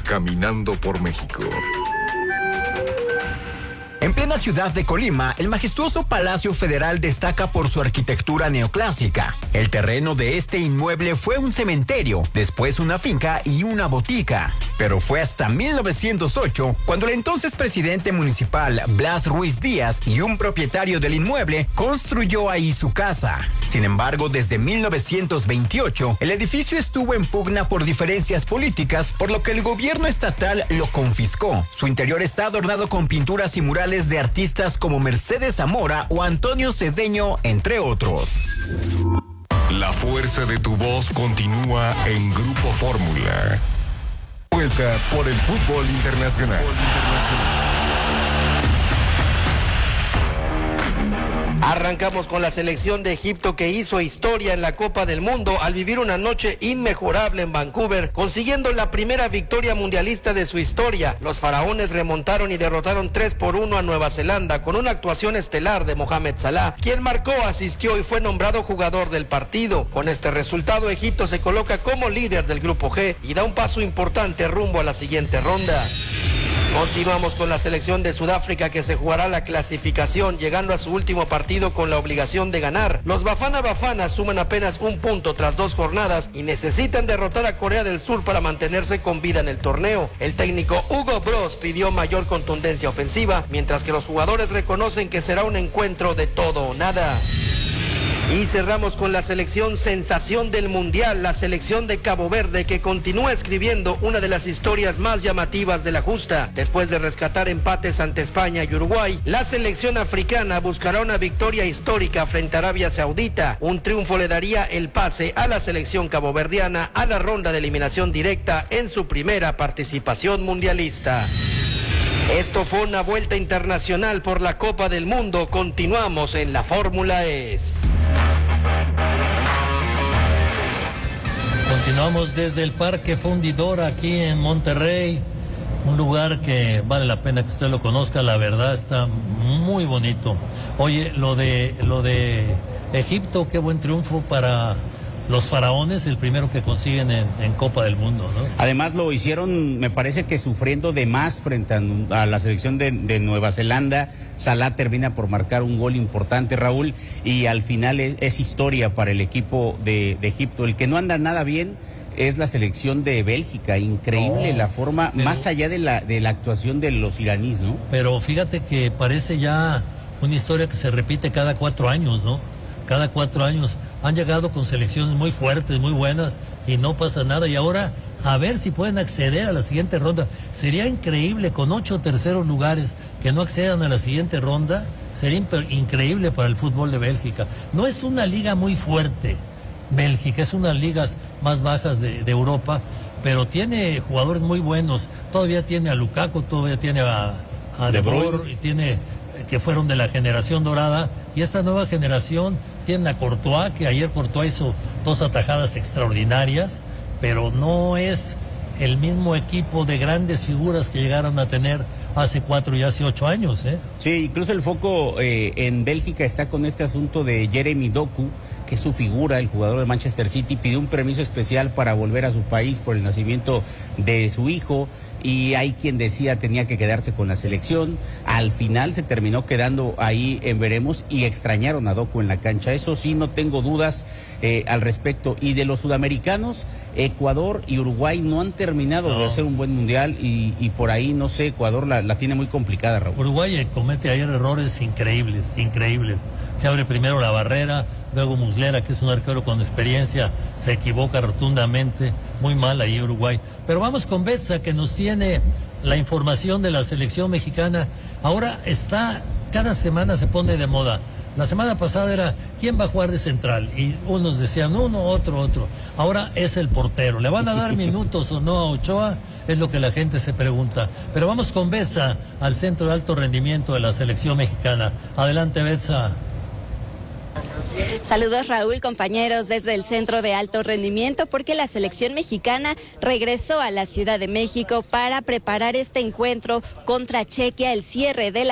caminando por México. En plena ciudad de Colima, el majestuoso Palacio Federal destaca por su arquitectura neoclásica. El terreno de este inmueble fue un cementerio, después una finca y una botica. Pero fue hasta 1908 cuando el entonces presidente municipal Blas Ruiz Díaz y un propietario del inmueble construyó ahí su casa. Sin embargo, desde 1928, el edificio estuvo en pugna por diferencias políticas, por lo que el gobierno estatal lo confiscó. Su interior está adornado con pinturas y murales de artistas como Mercedes Zamora o Antonio Cedeño, entre otros. La fuerza de tu voz continúa en Grupo Fórmula. Vuelta por el fútbol internacional. Arrancamos con la selección de Egipto, que hizo historia en la Copa del Mundo al vivir una noche inmejorable en Vancouver, consiguiendo la primera victoria mundialista de su historia. Los faraones remontaron y derrotaron 3-1 a Nueva Zelanda con una actuación estelar de Mohamed Salah, quien marcó, asistió y fue nombrado jugador del partido. Con este resultado, Egipto se coloca como líder del Grupo G y da un paso importante rumbo a la siguiente ronda. Continuamos con la selección de Sudáfrica, que se jugará la clasificación, llegando a su último partido con la obligación de ganar. Los Bafana Bafana suman apenas un punto tras 2 jornadas y necesitan derrotar a Corea del Sur para mantenerse con vida en el torneo. El técnico Hugo Broos pidió mayor contundencia ofensiva, mientras que los jugadores reconocen que será un encuentro de todo o nada. Y cerramos con la selección sensación del Mundial, la selección de Cabo Verde, que continúa escribiendo una de las historias más llamativas de la justa. Después de rescatar empates ante España y Uruguay, la selección africana buscará una victoria histórica frente a Arabia Saudita. Un triunfo le daría el pase a la selección caboverdiana a la ronda de eliminación directa en su primera participación mundialista. Esto fue una vuelta internacional por la Copa del Mundo. Continuamos en la Fórmula ES. Continuamos desde el Parque Fundidora aquí en Monterrey, un lugar que vale la pena que usted lo conozca, la verdad está muy bonito. Oye, lo de Egipto, qué buen triunfo para los faraones, el primero que consiguen en Copa del Mundo, ¿no? Además lo hicieron, me parece que sufriendo de más frente a la selección de Nueva Zelanda. Salah termina por marcar un gol importante, Raúl, y al final es historia para el equipo de Egipto. El que no anda nada bien es la selección de Bélgica, increíble la forma, pero, más allá de la actuación de los iraníes, ¿no? Pero fíjate que parece ya una historia que se repite cada 4 años, ¿no? Cada 4 años han llegado con selecciones muy fuertes, muy buenas, y no pasa nada. Y ahora, a ver si pueden acceder a la siguiente ronda. Sería increíble con 8 terceros lugares que no accedan a la siguiente ronda. Sería increíble para el fútbol de Bélgica. No es una liga muy fuerte, Bélgica, es una de las ligas más bajas de Europa, pero tiene jugadores muy buenos. Todavía tiene a Lukaku, todavía tiene a De Boer, y tiene que fueron de la generación dorada, y esta nueva generación tiene a Courtois, que ayer Courtois hizo 2 atajadas extraordinarias, pero no es el mismo equipo de grandes figuras que llegaron a tener hace 4 y hace 8 años, ¿eh? Sí, incluso el foco en Bélgica está con este asunto de Jeremy Doku, que es su figura, el jugador de Manchester City. Pidió un permiso especial para volver a su país por el nacimiento de su hijo, y hay quien decía tenía que quedarse con la selección. Al final se terminó quedando ahí en veremos, y extrañaron a Doku en la cancha. Eso sí, no tengo dudas al respecto. Y de los sudamericanos, Ecuador y Uruguay no han terminado de hacer un buen mundial, y por ahí, no sé, Ecuador la tiene muy complicada, Raúl. Uruguay comete ayer errores increíbles. Se abre primero la barrera, luego Muslera, que es un arquero con experiencia, se equivoca rotundamente. Muy mal ahí Uruguay. Pero vamos con Betsa, que nos tiene la información de la selección mexicana. Ahora cada semana se pone de moda. La semana pasada era ¿quién va a jugar de central? Y unos decían uno, otro. Ahora es el portero. ¿Le van a dar minutos o no a Ochoa? Es lo que la gente se pregunta. Pero vamos con Betsa al centro de alto rendimiento de la selección mexicana. Adelante, Betsa. Saludos, Raúl, compañeros, desde el Centro de Alto Rendimiento, porque la selección mexicana regresó a la Ciudad de México para preparar este encuentro contra Chequia, el cierre de la